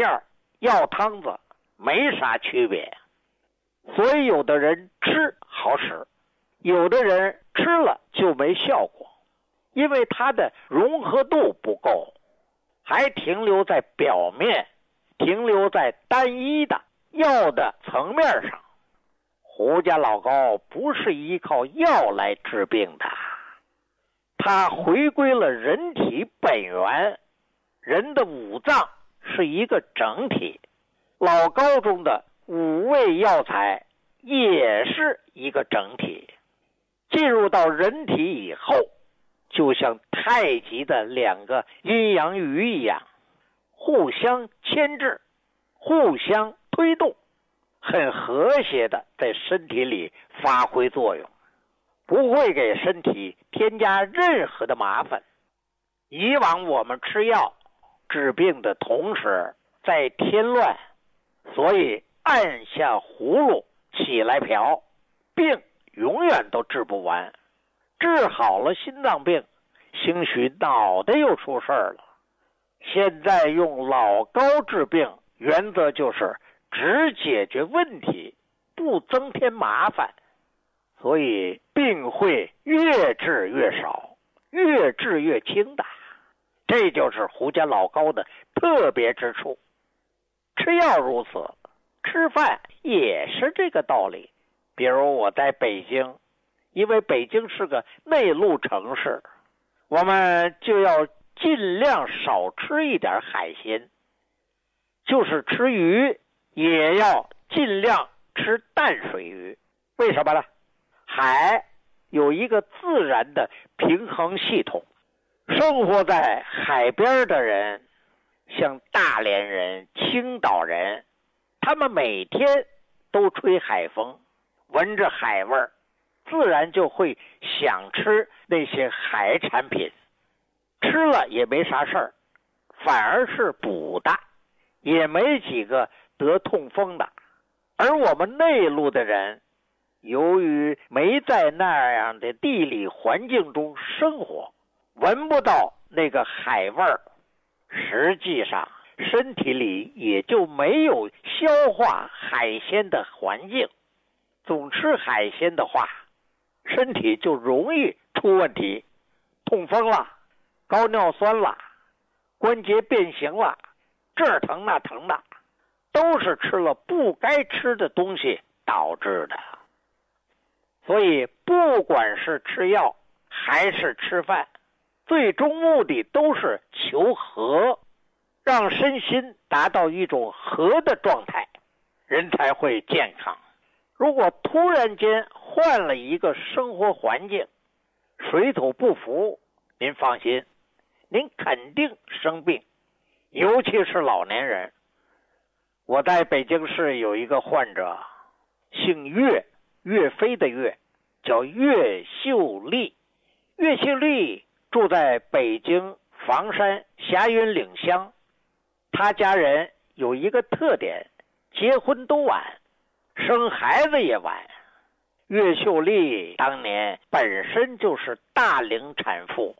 片、药汤子没啥区别。所以有的人吃好使，有的人吃了就没效果，因为它的融合度不够，还停留在表面，停留在单一的药的层面上。胡家老高不是依靠药来治病的，他回归了人体本源。人的五脏是一个整体，老高中的五味药材也是一个整体。进入到人体以后，就像太极的两个阴阳鱼一样，互相牵制，互相推动，很和谐的在身体里发挥作用，不会给身体添加任何的麻烦。以往我们吃药治病的同时在添乱，所以按下葫芦起来瓢，病永远都治不完。治好了心脏病，兴许脑袋又出事了。现在用老高治病，原则就是只解决问题，不增添麻烦，所以病会越治越少，越治越轻的。这就是胡家老高的特别之处。吃药如此，吃饭也是这个道理。比如我在北京，因为北京是个内陆城市，我们就要尽量少吃一点海鲜，就是吃鱼也要尽量吃淡水鱼。为什么呢？海有一个自然的平衡系统，生活在海边的人，像大连人、青岛人，他们每天都吹海风，闻着海味儿，自然就会想吃那些海产品，吃了也没啥事儿，反而是补的，也没几个得痛风的。而我们内陆的人，由于没在那样的地理环境中生活，闻不到那个海味儿，实际上身体里也就没有消化海鲜的环境。总吃海鲜的话，身体就容易出问题，痛风了，高尿酸了，关节变形了，这儿疼那疼的，都是吃了不该吃的东西导致的。所以不管是吃药还是吃饭，最终目的都是求和，让身心达到一种和的状态，人才会健康。如果突然间换了一个生活环境，水土不服，您放心，您肯定生病，尤其是老年人。我在北京市有一个患者，姓岳，岳飞的岳，叫岳秀丽。岳秀丽住在北京房山霞云岭乡，他家人有一个特点，结婚都晚，生孩子也晚。岳秀丽当年本身就是大龄产妇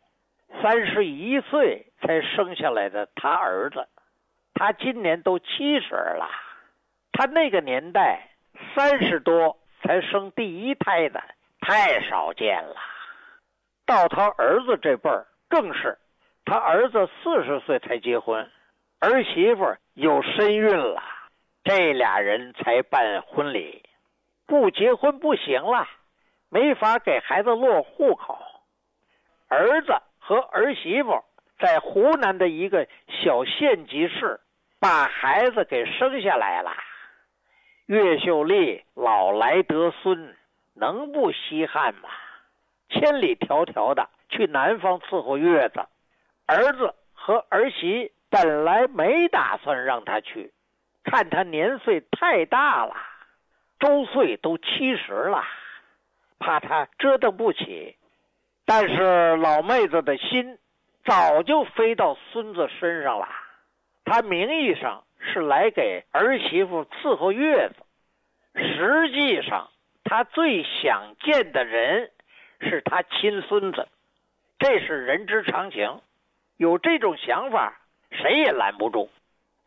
，31岁才生下来的他儿子，他今年都70了。他那个年代30多才生第一胎的太少见了。到他儿子这辈儿更是，他儿子40岁才结婚，儿媳妇有身孕了，这俩人才办婚礼。不结婚不行了，没法给孩子落户口。儿子和儿媳妇在湖南的一个小县级市把孩子给生下来了。岳秀丽老来得孙，能不稀罕吗？千里迢迢的去南方伺候月子，儿子和儿媳本来没打算让他去，看他年岁太大了，周岁都70了，怕他折腾不起。但是老妹子的心早就飞到孙子身上了，她名义上是来给儿媳妇伺候月子，实际上她最想见的人是他亲孙子，这是人之常情，有这种想法谁也拦不住。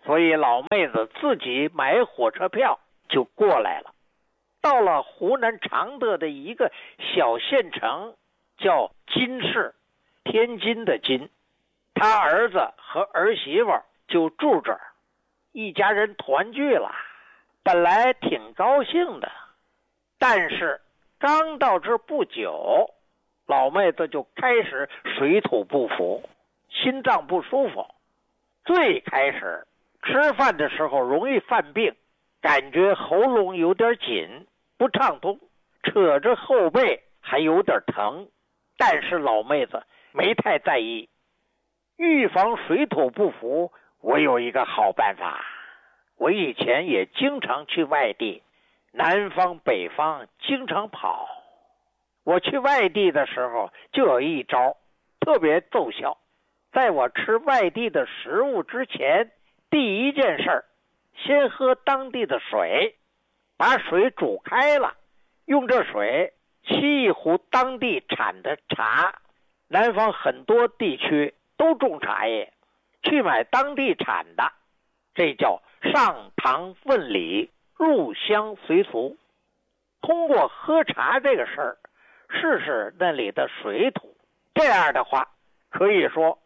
所以老妹子自己买火车票就过来了。到了湖南常德的一个小县城，叫金市，天津的津。他儿子和儿媳妇就住这儿，一家人团聚了，本来挺高兴的。但是刚到这不久，老妹子就开始水土不服，心脏不舒服。最开始吃饭的时候容易犯病，感觉喉咙有点紧，不畅通，扯着后背还有点疼。但是老妹子没太在意。预防水土不服，我有一个好办法。我以前也经常去外地，南方北方经常跑。我去外地的时候就有一招特别奏效。在我吃外地的食物之前，第一件事，先喝当地的水，把水煮开了，用这水沏一壶当地产的茶。南方很多地区都种茶叶，去买当地产的，这叫上堂问礼，入乡随俗。通过喝茶这个事儿，试试那里的水土，这样的话，可以说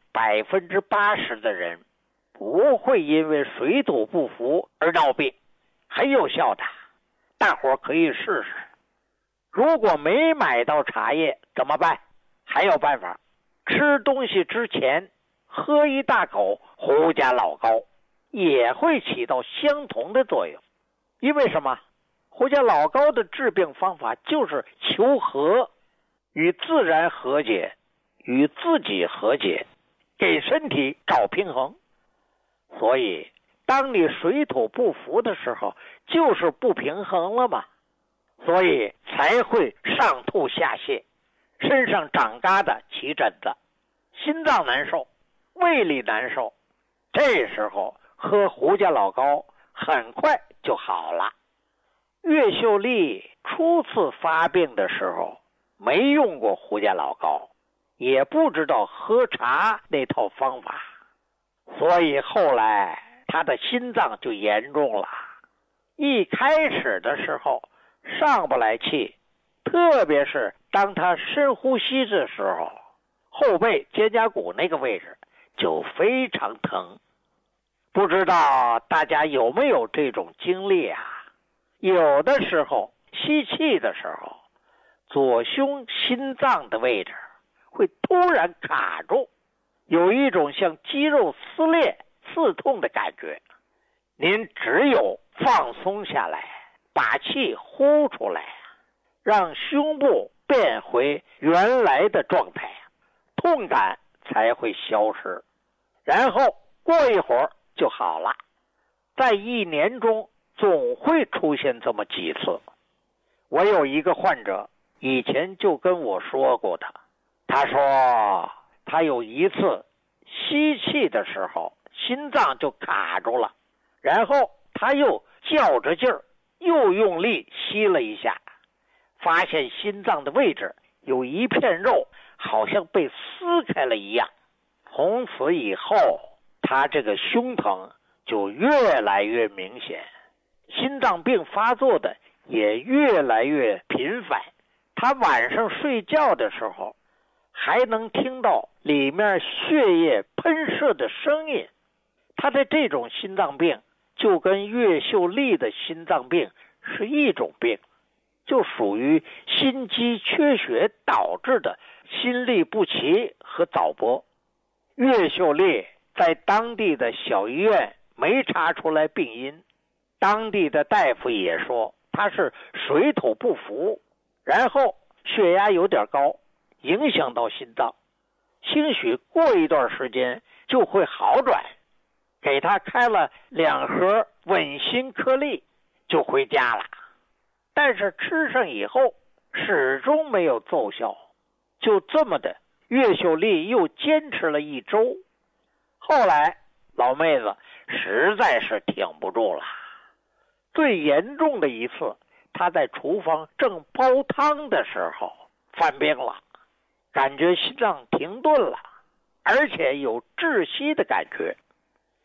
80%的人不会因为水土不服而闹病，很有效的，大伙儿可以试试。如果没买到茶叶怎么办？还有办法，吃东西之前喝一大口胡家老膏，也会起到相同的作用。因为什么？胡家老膏的治病方法就是求和，与自然和解，与自己和解，给身体找平衡。所以当你水土不服的时候，就是不平衡了嘛，所以才会上吐下泻，身上长疙瘩起疹子，心脏难受，胃里难受。这时候喝胡家老膏很快就好了。岳秀丽初次发病的时候没用过胡家老膏，也不知道喝茶那套方法，所以后来她的心脏就严重了。一开始的时候上不来气，特别是当她深呼吸的时候，后背肩胛骨那个位置就非常疼。不知道大家有没有这种经历啊？有的时候吸气的时候，左胸心脏的位置会突然卡住，有一种像肌肉撕裂刺痛的感觉。您只有放松下来，把气呼出来，让胸部变回原来的状态，痛感才会消失，然后过一会儿就好了。在1年中总会出现这么几次。我有一个患者以前就跟我说过的，他说他有一次吸气的时候心脏就卡住了，然后他又较着劲儿又用力吸了一下，发现心脏的位置有一片肉好像被撕开了一样。从此以后他这个胸疼就越来越明显，心脏病发作的也越来越频繁。他晚上睡觉的时候还能听到里面血液喷射的声音。他的这种心脏病就跟岳秀丽的心脏病是一种病，就属于心肌缺血导致的心律不齐和早搏。岳秀丽在当地的小医院没查出来病因，当地的大夫也说他是水土不服，然后血压有点高，影响到心脏，兴许过一段时间就会好转。给他开了2盒稳心颗粒就回家了，但是吃上以后始终没有奏效。就这么的，岳秀丽又坚持了1周。后来老妹子实在是挺不住了，最严重的一次，她在厨房正煲汤的时候犯病了，感觉心脏停顿了，而且有窒息的感觉。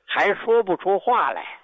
还说不出话来。